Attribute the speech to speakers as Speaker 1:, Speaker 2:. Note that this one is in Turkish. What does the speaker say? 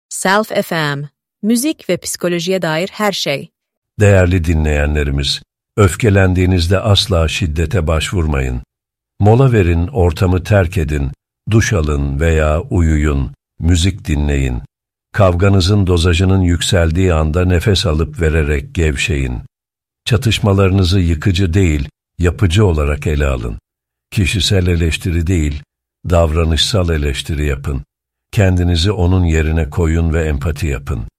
Speaker 1: Self FM, müzik ve psikolojiye dair her şey.
Speaker 2: Değerli dinleyenlerimiz, öfkelendiğinizde asla şiddete başvurmayın. Mola verin, ortamı terk edin, duş alın veya uyuyun, müzik dinleyin. Kavganızın dozajının yükseldiği anda nefes alıp vererek gevşeyin. Çatışmalarınızı yıkıcı değil, yapıcı olarak ele alın. Kişisel eleştiri değil, davranışsal eleştiri yapın. Kendinizi onun yerine koyun ve empati yapın.